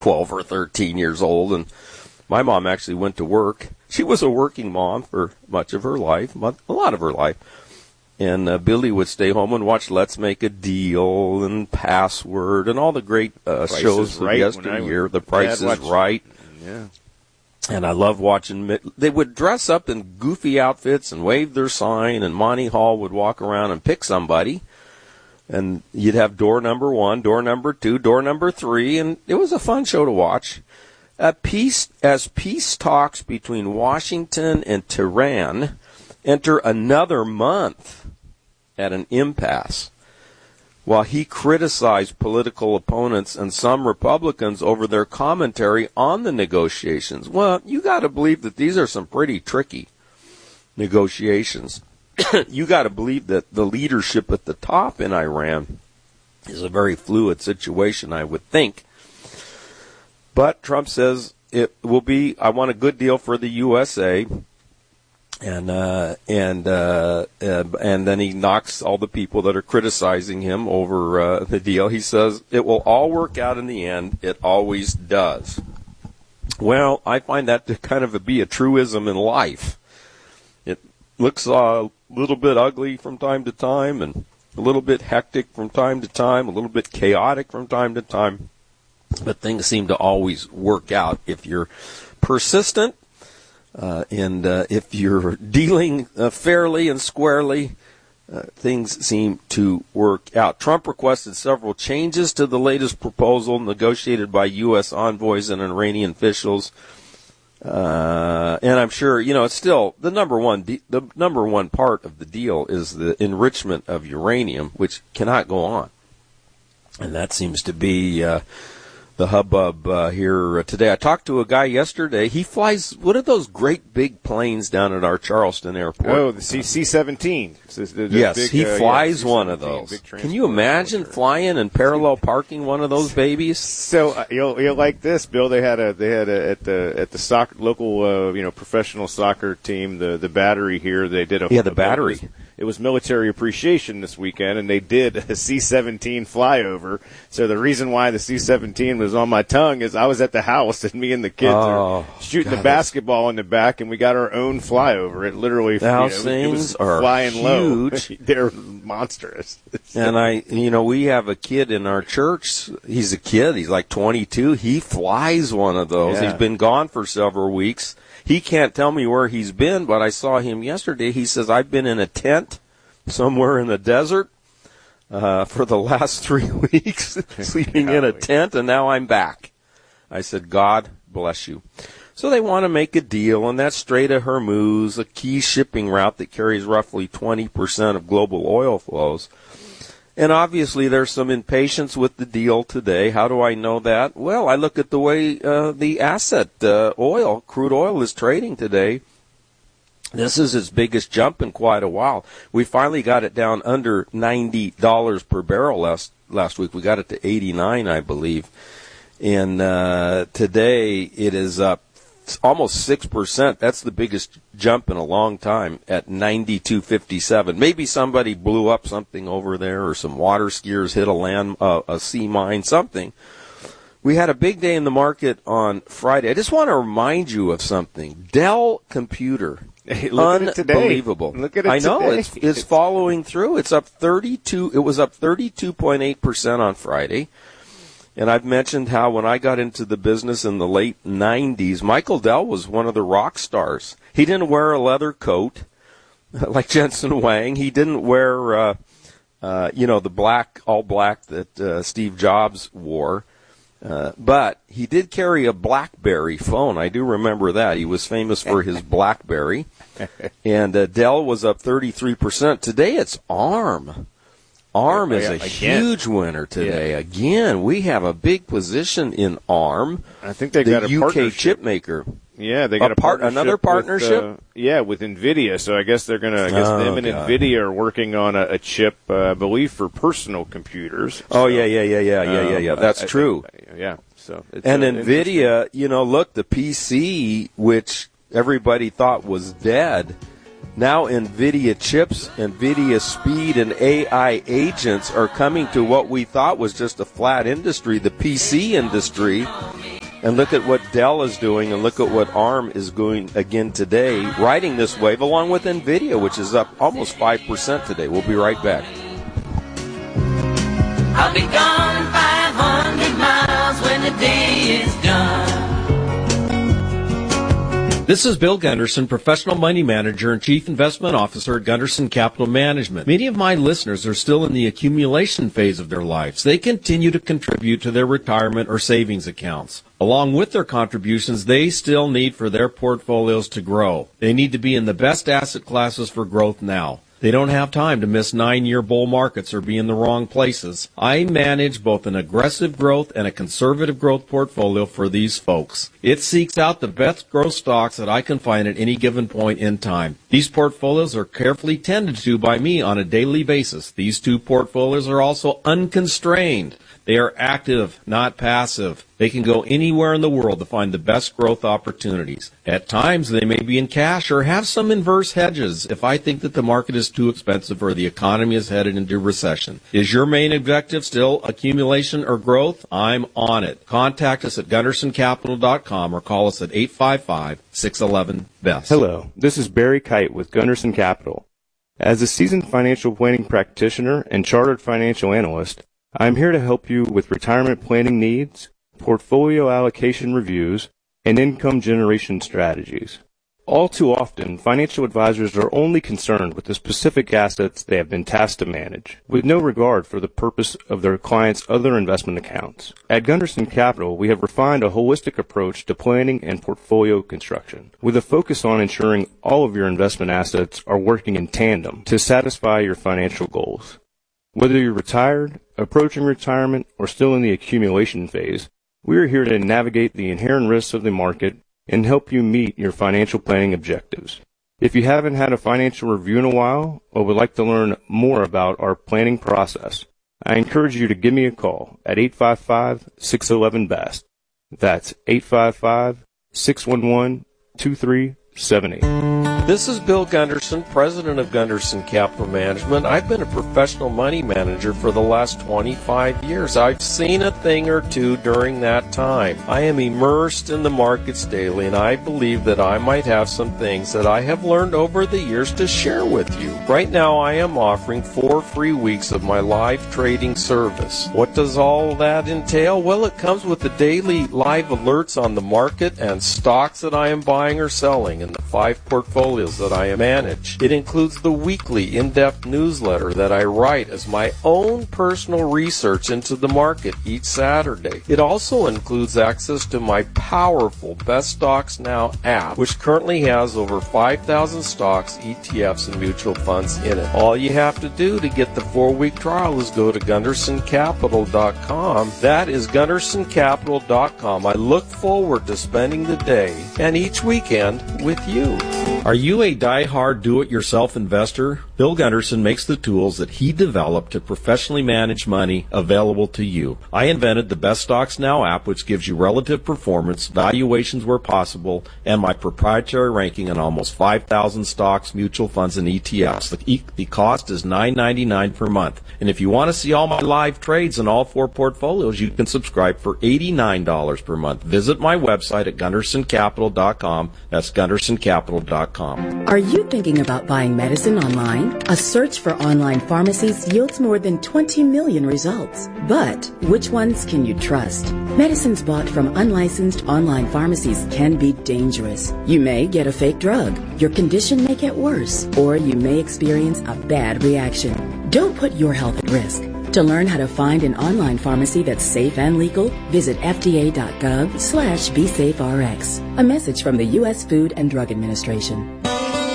12 or 13 years old, and my mom actually went to work. She was a working mom for much of her life, a lot of her life. And Billy would stay home and watch Let's Make a Deal and Password and all the great shows of yesteryear. The Price is Right. Yeah. And I love watching. They would dress up in goofy outfits and wave their sign, and Monty Hall would walk around and pick somebody. And you'd have door number 1, door number 2, door number 3, and it was a fun show to watch. As peace talks between Washington and Tehran enter another month at an impasse, while he criticized political opponents and some Republicans over their commentary on the negotiations. Well, you got to believe that these are some pretty tricky negotiations. You got to believe that the leadership at the top in Iran is a very fluid situation, I would think. But Trump says it will be, I want a good deal for the USA. And then he knocks all the people that are criticizing him over the deal. He says it will all work out in the end. It always does. Well, I find that to kind of be a truism in life. It looks a little bit ugly from time to time, and a little bit hectic from time to time, a little bit chaotic from time to time. But things seem to always work out if you're persistent. And if you're dealing fairly and squarely, things seem to work out. Trump requested several changes to the latest proposal negotiated by U.S. envoys and Iranian officials. And I'm sure, it's still the number one part of the deal is the enrichment of uranium, which cannot go on. And that seems to be the hubbub here today. I talked to a guy yesterday. He flies one of those great big planes down at our Charleston airport. Oh, the C-17. Yes, he flies one of those. Can you imagine flying and parallel parking one of those babies? So you'll like this, Bill. They had at the soccer local professional soccer team, the Battery here. They did the Battery. It was military appreciation this weekend, and they did a C-17 flyover. So the reason why the C-17 was on my tongue is I was at the house, and me and the kids are shooting the basketball in the back, and we got our own flyover. It literally it was flying huge. Low. They're monstrous. And we have a kid in our church. He's a kid. He's like 22. He flies one of those. Yeah. He's been gone for several weeks. He can't tell me where he's been, but I saw him yesterday. He says, I've been in a tent somewhere in the desert for the last 3 weeks, sleeping in a tent, and now I'm back. I said, God bless you. So they want to make a deal, and that's Strait of Hormuz, a key shipping route that carries roughly 20% of global oil flows. And obviously there's some impatience with the deal today. How do I know that? Well, I look at the way the asset crude oil is trading today. This is its biggest jump in quite a while. We finally got it down under $90 per barrel last week. We got it to 89, I believe. And today it is up almost 6%. That's the biggest jump in a long time at 92.57. Maybe somebody blew up something over there, or some water skiers hit a sea mine, something. We had a big day in the market on Friday. I just want to remind you of something. Dell Computer. Unbelievable. Look at it I know today. it's following through. It's up 32. It was up 32.8% on Friday. And I've mentioned how when I got into the business in the late 90s, Michael Dell was one of the rock stars. He didn't wear a leather coat like Jensen Huang. He didn't wear, the all black that Steve Jobs wore. But he did carry a BlackBerry phone. I do remember that. He was famous for his BlackBerry. And Dell was up 33%. Today it's ARM. ARM is a huge winner today. Yeah. Again, we have a big position in ARM. I think they got a UK chip maker. Yeah, they got another partnership. With NVIDIA. So I guess they're going to. Them and NVIDIA are working on a chip, I believe, for personal computers. So, yeah. That's true. Yeah. So and NVIDIA, look, the PC, which everybody thought was dead. Now NVIDIA chips, NVIDIA speed, and AI agents are coming to what we thought was just a flat industry, the PC industry. And look at what Dell is doing, and look at what ARM is doing again today, riding this wave along with NVIDIA, which is up almost 5% today. We'll be right back. I'll be gone 500 miles when the day is done. This is Bill Gunderson, professional money manager and chief investment officer at Gunderson Capital Management. Many of my listeners are still in the accumulation phase of their lives. They continue to contribute to their retirement or savings accounts. Along with their contributions, they still need for their portfolios to grow. They need to be in the best asset classes for growth now. They don't have time to miss 9-year bull markets or be in the wrong places. I manage both an aggressive growth and a conservative growth portfolio for these folks. It seeks out the best growth stocks that I can find at any given point in time. These portfolios are carefully tended to by me on a daily basis. These two portfolios are also unconstrained. They are active, not passive. They can go anywhere in the world to find the best growth opportunities. At times, they may be in cash or have some inverse hedges if I think that the market is too expensive or the economy is headed into recession. Is your main objective still accumulation or growth? I'm on it. Contact us at GundersonCapital.com or call us at 855-611-BEST. Hello, this is Barry Kite with Gunderson Capital. As a seasoned financial planning practitioner and chartered financial analyst, I'm here to help you with retirement planning needs, portfolio allocation reviews, and income generation strategies. All too often, financial advisors are only concerned with the specific assets they have been tasked to manage, with no regard for the purpose of their clients' other investment accounts. At Gunderson Capital, we have refined a holistic approach to planning and portfolio construction, with a focus on ensuring all of your investment assets are working in tandem to satisfy your financial goals. Whether you're retired, approaching retirement, or still in the accumulation phase, we are here to navigate the inherent risks of the market and help you meet your financial planning objectives. If you haven't had a financial review in a while or would like to learn more about our planning process, I encourage you to give me a call at 855-611-BEST. That's 855-611-2378. This is Bill Gunderson, president of Gunderson Capital Management. I've been a professional money manager for the last 25 years. I've seen a thing or two during that time. I am immersed in the markets daily, and I believe that I might have some things that I have learned over the years to share with you. Right now, I am offering 4 free weeks of my live trading service. What does all that entail? Well, it comes with the daily live alerts on the market and stocks that I am buying or selling in the 5 portfolios that I manage. It includes the weekly in-depth newsletter that I write as my own personal research into the market each Saturday. It also includes access to my powerful Best Stocks Now app, which currently has over 5,000 stocks, ETFs, and mutual funds in it. All you have to do to get the 4-week trial is go to GundersonCapital.com. That is GundersonCapital.com. I look forward to spending the day and each weekend with you. Are you a die-hard do-it-yourself investor? Bill Gunderson makes the tools that he developed to professionally manage money available to you. I invented the Best Stocks Now app, which gives you relative performance, valuations where possible, and my proprietary ranking on almost 5,000 stocks, mutual funds, and ETFs. The cost is $9.99 per month. And if you want to see all my live trades in all 4 portfolios, you can subscribe for $89 per month. Visit my website at GundersonCapital.com. That's GundersonCapital.com. Are you thinking about buying medicine online? A search for online pharmacies yields more than 20 million results. But which ones can you trust? Medicines bought from unlicensed online pharmacies can be dangerous. You may get a fake drug, your condition may get worse, or you may experience a bad reaction. Don't put your health at risk. To learn how to find an online pharmacy that's safe and legal, visit fda.gov/BeSafeRx. A message from the U.S. Food and Drug Administration.